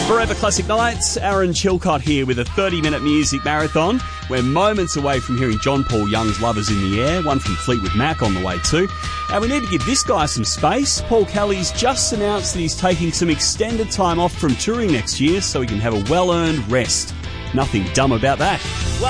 Forever Classic Nights, Aaron Chilcott here with a 30-minute music marathon. We're moments away from hearing John Paul Young's Lovers in the Air, one from Fleetwood Mac on the way too. And we need to give this guy some space. Paul Kelly's just announced that he's taking some extended time off from touring next year so he can have a well-earned rest. Nothing dumb about that.